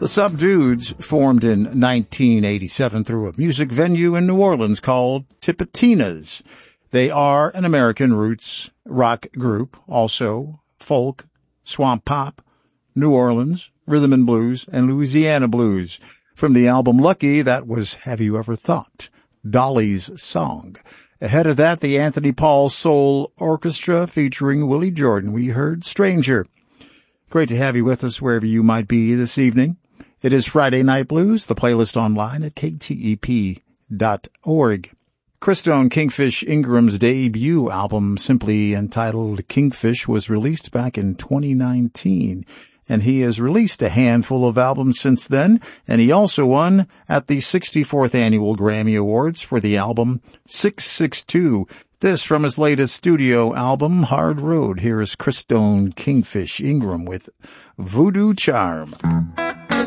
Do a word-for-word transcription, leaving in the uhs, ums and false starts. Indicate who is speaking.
Speaker 1: The Subdudes formed in nineteen eighty-seven through a music venue in New Orleans called Tipitina's. They are an American roots rock group, also folk, swamp pop, New Orleans, rhythm and blues, and Louisiana blues. From the album Lucky, that was Have You Ever Thought? Dolly's Song. Ahead of that, the Anthony Paul Soul Orchestra featuring Willie Jordan. We heard Stranger. Great to have you with us wherever you might be this evening. It is Friday Night Blues, the playlist online at K T E P dot org. Christone Kingfish Ingram's debut album, simply entitled Kingfish, was released back in twenty nineteen, and he has released a handful of albums since then, and he also won at the sixty-fourth Annual Grammy Awards for the album six six two. This from his latest studio album, Hard Road. Here is Christone Kingfish Ingram with Voodoo Charm.